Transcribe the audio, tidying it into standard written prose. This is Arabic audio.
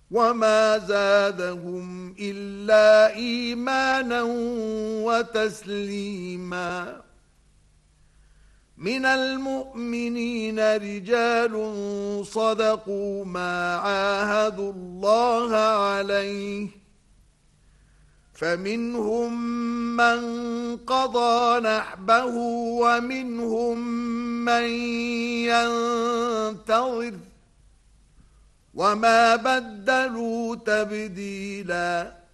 وما زادهم إلا إيمانا وتسليما. من المؤمنين رجال صدقوا ما عاهدوا الله عليه، فمنهم من قضى نحبه ومنهم من ينتظر، وما بدلوا تبديلا.